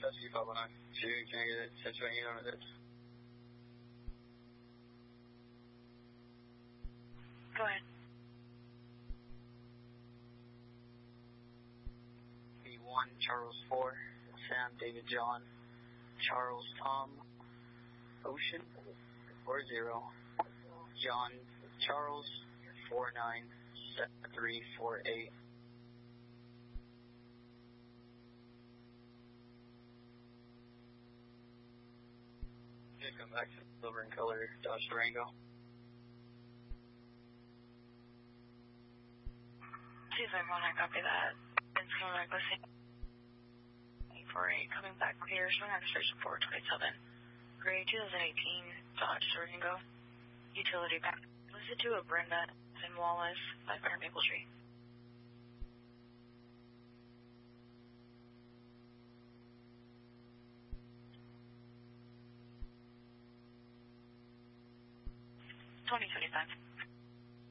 Dusky 509. Can I get a situated on this? Go ahead. B1, Charles 4, Sam, David, John, Charles, Tom, Ocean, 40, John, Charles, 497348. Just come back to silver and color Dodge Durango. 251, I copy that. It's coming back with 848, coming back clear, showing registration 427. Gray 2018 Dodge Durango. Utility back. Listed to a Brenda and Wallace, 500 Maple Tree. $20.25.